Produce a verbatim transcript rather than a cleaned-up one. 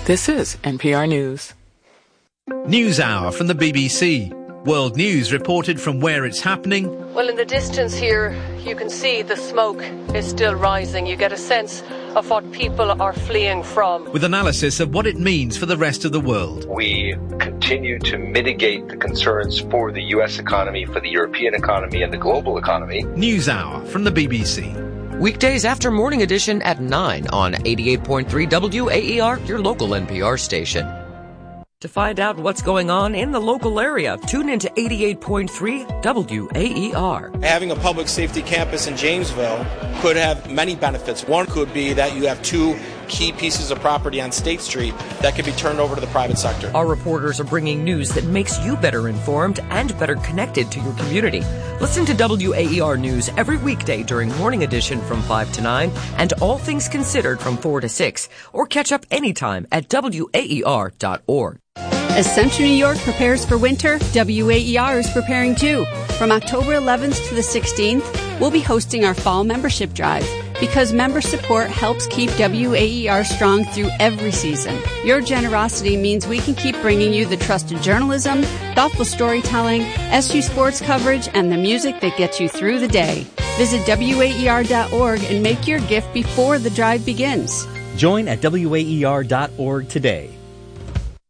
This is N P R News. NewsHour from the B B C. World News reported from where it's happening. Well, in the distance here, you can see the smoke is still rising. You get a sense of what people are fleeing from. With analysis of what it means for the rest of the world. We continue to mitigate the concerns for the U S economy, for the European economy and the global economy. NewsHour from the B B C. Weekdays after Morning Edition at nine on eighty-eight point three W A E R, your local N P R station. To find out what's going on in the local area, tune into eighty-eight point three W A E R. Having a public safety campus in Jamesville could have many benefits. One could be that you have two key pieces of property on State Street that could be turned over to the private sector. Our reporters are bringing news that makes you better informed and better connected to your community. Listen to W A E R News every weekday during Morning Edition from five to nine and All Things Considered from four to six, or catch up anytime at W A E R dot org. As Central New York prepares for winter, W A E R is preparing too. From October eleventh to the sixteenth, we'll be hosting our fall membership drive because member support helps keep W A E R strong through every season. Your generosity means we can keep bringing you the trusted journalism, thoughtful storytelling, S U sports coverage, and the music that gets you through the day. Visit W A E R dot org and make your gift before the drive begins. Join at W A E R dot org today.